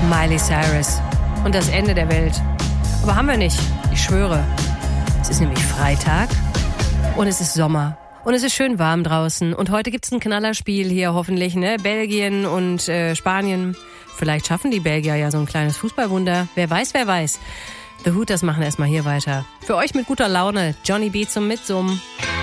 Miley Cyrus und das Ende der Welt. Aber haben wir nicht, ich schwöre. Es ist nämlich Freitag und es ist Sommer und es ist schön warm draußen. Und heute gibt's ein Knallerspiel hier hoffentlich, ne? Belgien und Spanien. Vielleicht schaffen die Belgier ja so ein kleines Fußballwunder. Wer weiß, wer weiß. The Hooters machen erstmal hier weiter. Für euch mit guter Laune, Johnny B. zum Mitsummen.